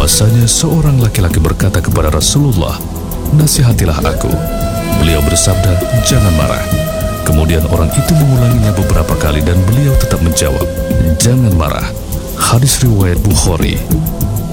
bahwasanya seorang laki-laki berkata kepada Rasulullah, "Nasihatilah aku." Beliau bersabda, "Jangan marah." Kemudian orang itu mengulanginya beberapa kali dan beliau tetap menjawab, "Jangan marah." Hadis riwayat Bukhari.